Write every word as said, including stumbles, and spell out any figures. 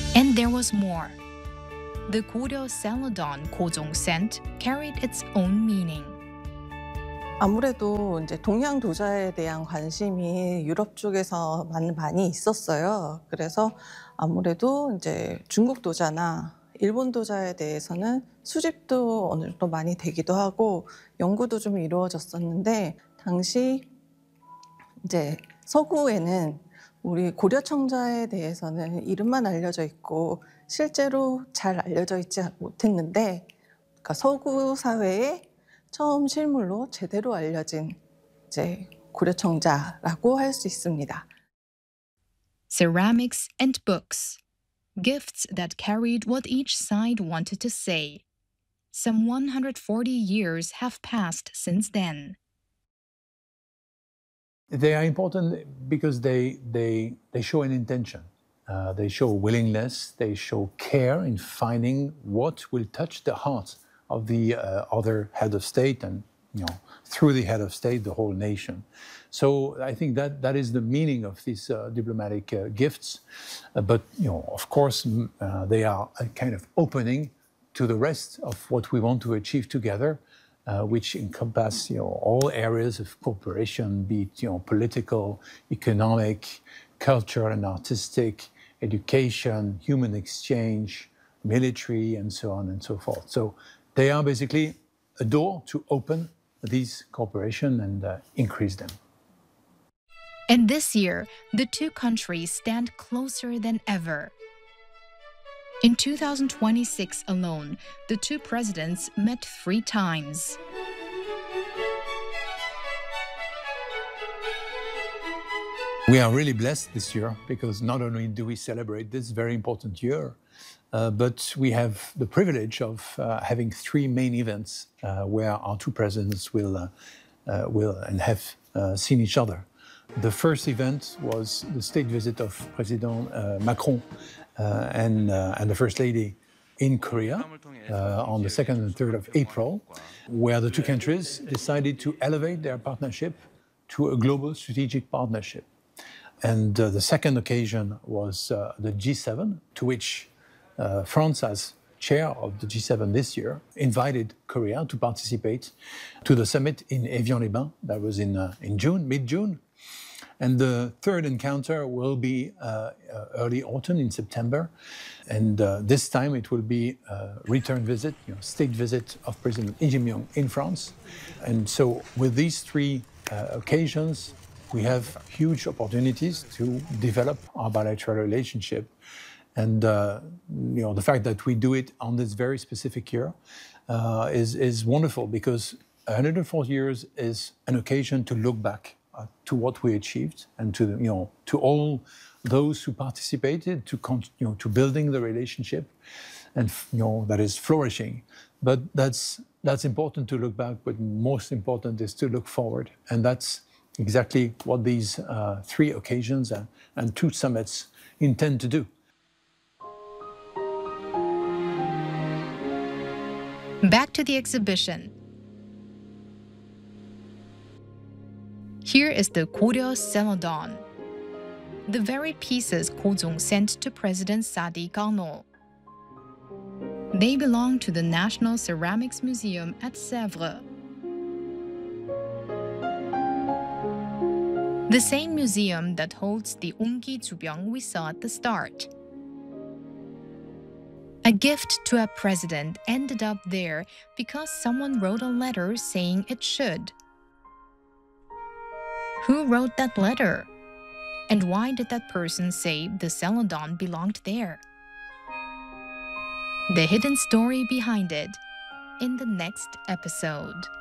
And there was more. The Goryeo Celadon Gojong scent carried its own meaning. 아무래도 이제 동양 도자에 대한 관심이 유럽 쪽에서 많이 많이 있었어요. 그래서 아무래도 이제 중국 도자나 일본 도자에 대해서는 수집도 어느 정도 많이 되기도 하고 연구도 좀 이루어졌었는데 당시 이제 서구에는 우리 고려 청자에 대해서는 이름만 알려져 있고 실제로 잘 알려져 있지 못했는데 그러니까 서구 사회에 처음 실물로 제대로 알려진 이제 고려 청자라고 할 수 있습니다. Ceramics and books. Gifts that carried what each side wanted to say. Some one hundred forty years have passed since then. They are important because they, they, they show an intention. Uh, they show willingness, they show care in finding what will touch the heart of the uh, other head of state and, you know, through the head of state, the whole nation. So I think that that is the meaning of these uh, diplomatic uh, gifts. Uh, but, you know, of course, uh, they are a kind of opening to the rest of what we want to achieve together, uh, which encompass, you know, all areas of cooperation, be it, you know, political, economic, cultural and artistic, education, human exchange, military, and so on and so forth. So they are basically a door to open these cooperation and uh, increase them. And this year, the two countries stand closer than ever. In two thousand twenty-six alone, the two presidents met three times. We are really blessed this year because not only do we celebrate this very important year, uh, but we have the privilege of uh, having three main events uh, where our two presidents will, uh, uh, will and have uh, seen each other. The first event was the state visit of President uh, Macron uh, and, uh, and the First Lady in Korea uh, on the second and third of April, where the two countries decided to elevate their partnership to a global strategic partnership. And uh, the second occasion was uh, the G seven, to which uh, France, as chair of the G seven this year, invited Korea to participate to the summit in Évian-les-Bains. That was in, uh, in June, mid-June. And the third encounter will be uh, uh, early autumn in September. And uh, this time it will be a return visit, you know, state visit of President Lee Jae-myung in France. And so with these three uh, occasions, we have huge opportunities to develop our bilateral relationship. And uh, you know, the fact that we do it on this very specific year uh, is, is wonderful because one hundred forty years is an occasion to look back uh, to what we achieved and to, you know, to all those who participated to, you know, to building the relationship and, you know, that is flourishing. But that's, that's important to look back, but most important is to look forward. And that's exactly what these uh, three occasions and, and two summits intend to do. Back to the exhibition. Here is the Goryeo Celadon, the very pieces Gojong sent to President Sadi Carnot. They belong to the National Ceramics Museum at Sèvres. The same museum that holds the Unggi Zubyeong we saw at the start. A gift to a president ended up there because someone wrote a letter saying it should. Who wrote that letter? And why did that person say the Celadon belonged there? The hidden story behind it in the next episode.